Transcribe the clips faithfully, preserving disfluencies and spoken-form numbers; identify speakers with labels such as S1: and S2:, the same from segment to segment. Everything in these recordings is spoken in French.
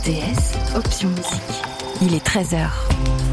S1: R T S, option musique. Il est treize heures.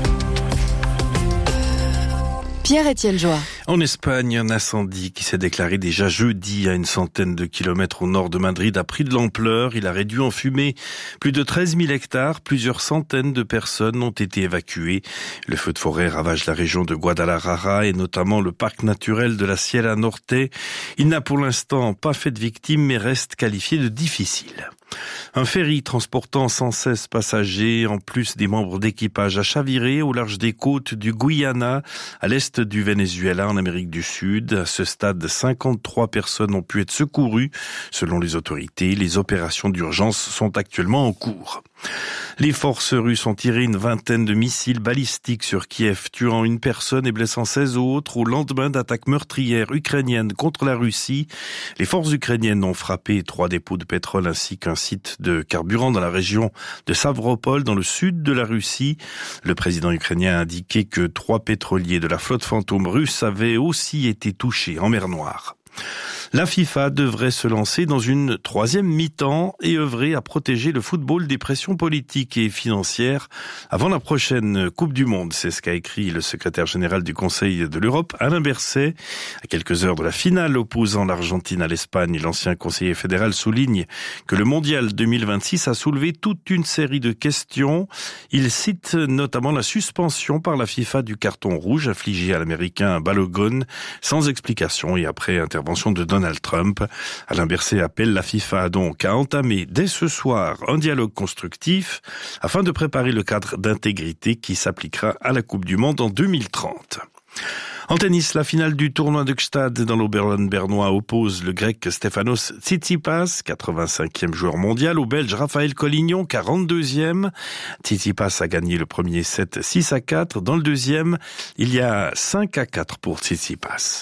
S1: Pierre-Étienne Joie.
S2: En Espagne, un incendie qui s'est déclaré déjà jeudi à une centaine de kilomètres au nord de Madrid a pris de l'ampleur. Il a réduit en fumée plus de treize mille hectares. Plusieurs centaines de personnes ont été évacuées. Le feu de forêt ravage la région de Guadalajara et notamment le parc naturel de la Sierra Norte. Il n'a pour l'instant pas fait de victimes mais reste qualifié de difficile. Un ferry transportant sans cesse passagers, en plus des membres d'équipage, a chaviré au large des côtes du Guyana, à l'est du Venezuela, en Amérique du Sud. À ce stade, cinquante-trois personnes ont pu être secourues. Selon les autorités, les opérations d'urgence sont actuellement en cours. Les forces russes ont tiré une vingtaine de missiles balistiques sur Kiev, tuant une personne et blessant seize autres au lendemain d'attaques meurtrières ukrainiennes contre la Russie. Les forces ukrainiennes ont frappé trois dépôts de pétrole ainsi qu'un site de carburant dans la région de Stavropol, dans le sud de la Russie. Le président ukrainien a indiqué que trois pétroliers de la flotte fantôme russe avaient aussi été touchés en mer Noire. La FIFA devrait se lancer dans une troisième mi-temps et œuvrer à protéger le football des pressions politiques et financières avant la prochaine Coupe du Monde. C'est ce qu'a écrit le secrétaire général du Conseil de l'Europe, Alain Berset. À quelques heures de la finale opposant l'Argentine à l'Espagne, l'ancien conseiller fédéral souligne que le Mondial deux mille vingt-six a soulevé toute une série de questions. Il cite notamment la suspension par la FIFA du carton rouge infligé à l'Américain Balogun sans explication et après intervention de Donald Trump. Alain Berset appelle la FIFA donc à entamer dès ce soir un dialogue constructif afin de préparer le cadre d'intégrité qui s'appliquera à la Coupe du Monde en deux mille trente. En tennis, la finale du tournoi de Gstaad dans l'Oberland bernois oppose le grec Stefanos Tsitsipas, quatre-vingt-cinquième joueur mondial, au belge Raphaël Collignon, quarante-deuxième. Tsitsipas a gagné le premier set six à quatre. Dans le deuxième, il y a cinq à quatre pour Tsitsipas.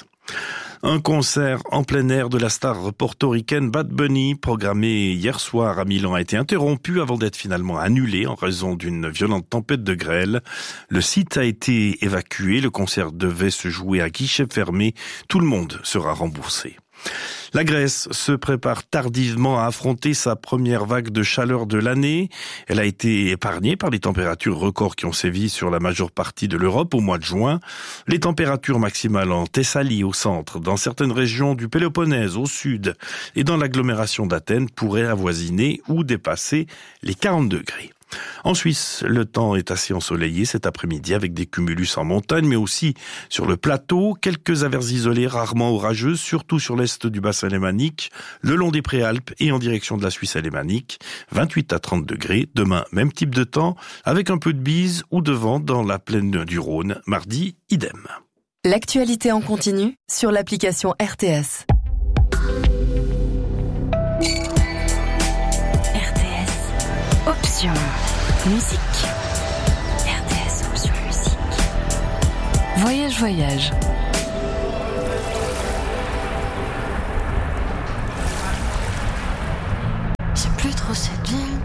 S2: Un concert en plein air de la star portoricaine Bad Bunny, programmé hier soir à Milan, a été interrompu avant d'être finalement annulé en raison d'une violente tempête de grêle. Le site a été évacué, le concert devait se jouer à guichet fermé, tout le monde sera remboursé. La Grèce se prépare tardivement à affronter sa première vague de chaleur de l'année. Elle a été épargnée par les températures records qui ont sévi sur la majeure partie de l'Europe au mois de juin. Les températures maximales en Thessalie au centre, dans certaines régions du Péloponnèse au sud et dans l'agglomération d'Athènes pourraient avoisiner ou dépasser les quarante degrés. En Suisse, le temps est assez ensoleillé cet après-midi avec des cumulus en montagne, mais aussi sur le plateau. Quelques averses isolées, rarement orageuses, surtout sur l'est du bassin lémanique, le long des Préalpes et en direction de la Suisse alémanique. vingt-huit à trente degrés. Demain, même type de temps, avec un peu de bise ou de vent dans la plaine du Rhône. Mardi, idem.
S1: L'actualité en continu sur l'application R T S. R T S, option musique. R T S, option musique. Voyage, voyage.
S3: C'est plus trop cette ville